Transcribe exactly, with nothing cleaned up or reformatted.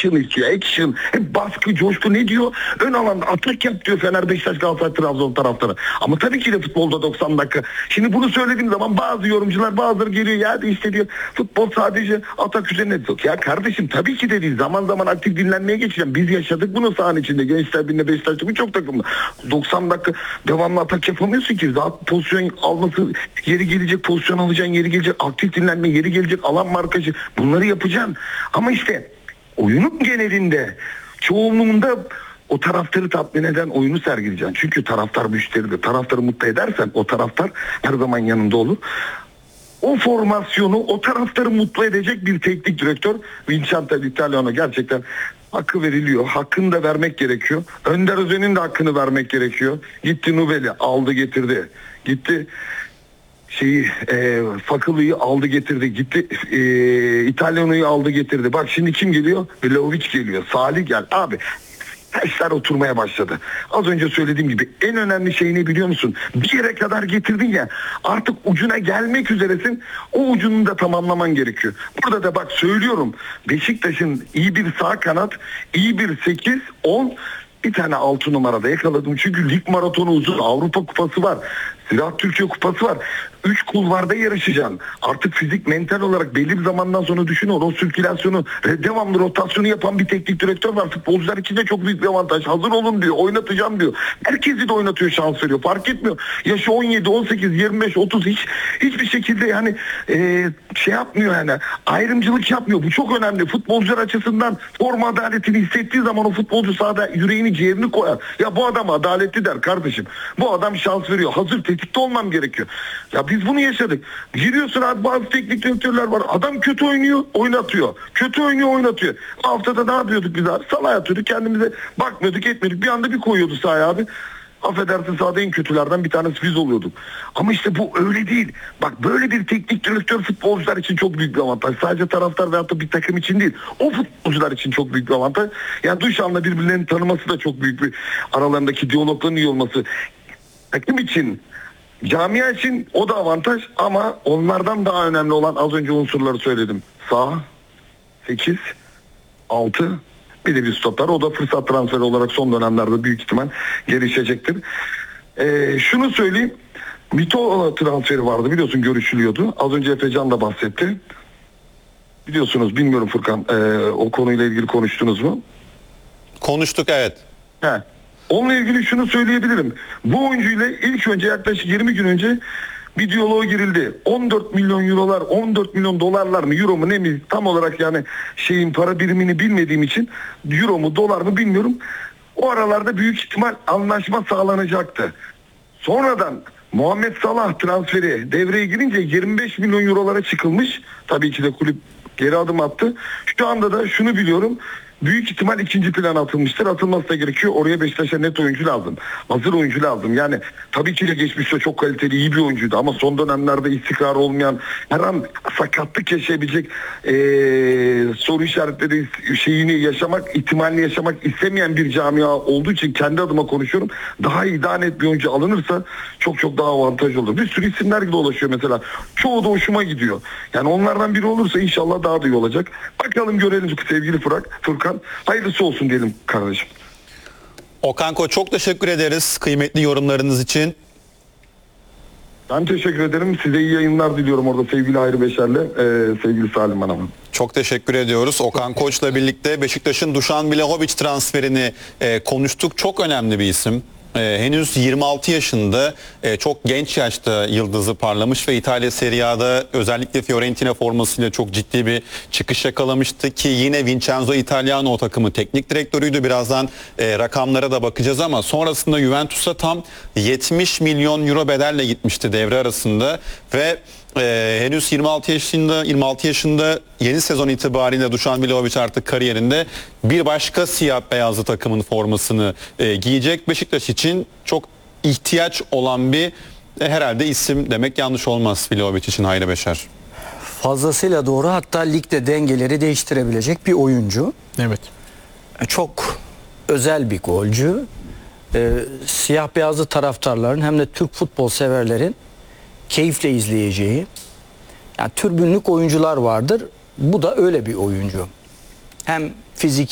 action istiyor. Action. Hep baskı, coşku ne diyor? Ön alanda atak yap diyor Fener, Beşiktaş, Galatasaray, Trabzon taraftarı. Ama tabii ki de futbolda doksan dakika. Şimdi bunu söylediğim zaman bazı yorumcular, bazıları geliyor ya de işte diyor futbol sadece atak üzerine yok. Ya kardeşim tabii ki de değil. Zaman zaman aktif dinlenmeye geçeceğim. Biz yaşadık bunu sahanın içinde. Gençler Birliği'nde, Beşiktaş'ta birçok takımda. doksan dakika devamlı atak yapamıyorsun ki. Rahat pozisyon alması, yeri gelecek pozisyon alacaksın, yeri gelecek aktif dinlenme, yeri gelecek alan markajı. Bunları yapacaksın. Ama işte oyunun genelinde, çoğunluğunda o taraftarı tatmin eden oyunu sergileyeceksin. Çünkü taraftar müşteridir. Taraftarı mutlu edersen o taraftar her zaman yanında olur. O formasyonu, o taraftarı mutlu edecek bir teknik direktör Vincenzo Italiano gerçekten hakkı veriliyor. Hakkını da vermek gerekiyor. Önder Özen'in de hakkını vermek gerekiyor. Gitti Nubel'i aldı getirdi. Gitti şeyi e, Fakılı'yı aldı getirdi. Gitti e, İtalyano'yu aldı getirdi. Bak şimdi kim geliyor? Vlahovic geliyor. Salih gel. Abi taşlar oturmaya başladı. Az önce söylediğim gibi en önemli şey ne biliyor musun? Bir yere kadar getirdin ya, artık ucuna gelmek üzeresin. O ucunu da tamamlaman gerekiyor. Burada da bak söylüyorum, Beşiktaş'ın iyi bir sağ kanat, iyi bir sekiz on, bir tane altı numarada yakaladım. Çünkü lig maratonu uzun, Avrupa Kupası var. Ziraat Türkiye Kupası var. Üç kulvarda yarışacaksın. Artık fizik, mental olarak belli bir zamandan sonra düşün o sirkülasyonu, devamlı rotasyonu yapan bir teknik direktör var. Futbolcular için de çok büyük bir avantaj. Hazır olun diyor, oynatacağım diyor. Herkesi de oynatıyor, şans veriyor. Fark etmiyor. Yaşı on yedi, on sekiz, yirmi beş, otuz hiç hiçbir şekilde yani e, şey yapmıyor yani. Ayrımcılık yapmıyor. Bu çok önemli. Futbolcular açısından forma adaletini hissettiği zaman o futbolcu sahada yüreğini, ciğerini koyar. Ya bu adam adaletli der kardeşim. Bu adam şans veriyor. Hazır tetikte olmam gerekiyor. Ya biz bunu yaşadık. Giriyorsun abi, bazı teknik direktörler var. Adam kötü oynuyor, oynatıyor. Kötü oynuyor, oynatıyor. Bu haftada ne yapıyorduk biz abi? Salah atıyorduk, kendimize bakmıyorduk, etmiyorduk. Bir anda bir koyuyordu sahaya abi. Affedersin, sahada en kötülerden bir tanesi biz oluyorduk. Ama işte bu öyle değil. Bak böyle bir teknik direktör futbolcular için çok büyük bir avantaj. Sadece taraftar veyahut da bir takım için değil. O futbolcular için çok büyük bir avantaj. Yani Duşan'la birbirlerini tanıması da çok büyük bir, aralarındaki diyalogların iyi olması. Takım için, camia için o da avantaj ama onlardan daha önemli olan az önce unsurları söyledim. Sağ, sekiz, altı, bir de bir stoper. O da fırsat transferi olarak son dönemlerde büyük ihtimal gelişecektir. Ee, şunu söyleyeyim. Mito transferi vardı biliyorsun, görüşülüyordu. Az önce Efecan da bahsetti. Biliyorsunuz, bilmiyorum Furkan, e, o konuyla ilgili konuştunuz mu? Konuştuk, evet. He. Onunla ilgili şunu söyleyebilirim. Bu oyuncuyla ilk önce yaklaşık yirmi gün önce bir diyaloğa girildi. on dört milyon eurolar, on dört milyon dolarlar mı, euro mu ne mi, tam olarak yani şeyin para birimini bilmediğim için euro mu dolar mı bilmiyorum. O aralarda büyük ihtimal anlaşma sağlanacaktı. Sonradan Muhammed Salah transferi devreye girince yirmi beş milyon eurolara çıkılmış. Tabii ki de kulüp geri adım attı. Şu anda da şunu biliyorum. Büyük ihtimal ikinci plan atılmıştır. Atılması da gerekiyor. Oraya Beşiktaş'a net oyuncu lazım. Hazır oyuncu lazım. Yani tabii ki de geçmişte çok kaliteli, iyi bir oyuncuydu. Ama son dönemlerde istikrar olmayan, her an sakatlık yaşayabilecek, ee, soru işaretleri şeyini yaşamak, ihtimalini yaşamak istemeyen bir camia olduğu için kendi adıma konuşuyorum. Daha iyi, daha net bir oyuncu alınırsa çok çok daha avantaj olur. Bir sürü isimler gibi dolaşıyor mesela. Çoğu da hoşuma gidiyor. Yani onlardan biri olursa inşallah daha da iyi olacak. Bakalım, görelim sevgili Fırak, Furkan. Hayırlısı olsun diyelim kardeşim. Okan Koç, çok teşekkür ederiz kıymetli yorumlarınız için. Ben teşekkür ederim. Size iyi yayınlar diliyorum orada sevgili Hayri Beşer'le, e, sevgili Salim Hanım'ın. Çok teşekkür ediyoruz. Okan Koç'la birlikte Beşiktaş'ın Dušan Vlahović transferini e, konuştuk. Çok önemli bir isim. Ee, henüz yirmi altı yaşında, e, çok genç yaşta yıldızı parlamış ve İtalya Serie A'da özellikle Fiorentina formasıyla çok ciddi bir çıkış yakalamıştı ki yine Vincenzo Italiano o takımın teknik direktörüydü. Birazdan e, rakamlara da bakacağız ama sonrasında Juventus'a tam yetmiş milyon euro bedelle gitmişti devre arasında ve Ee, henüz yirmi altı yaşında yirmi altı yaşında yeni sezon itibariyle Dušan Vlahović artık kariyerinde bir başka siyah beyazlı takımın formasını e, giyecek. Beşiktaş için çok ihtiyaç olan bir e, herhalde isim demek yanlış olmaz Vlahović için, Hayri Beşer. Fazlasıyla doğru, hatta ligde dengeleri değiştirebilecek bir oyuncu. Evet. Çok özel bir golcü. Ee, siyah beyazlı taraftarların hem de Türk futbol severlerin keyifle izleyeceği, yani türbünlük oyuncular vardır. Bu da öyle bir oyuncu. Hem fizik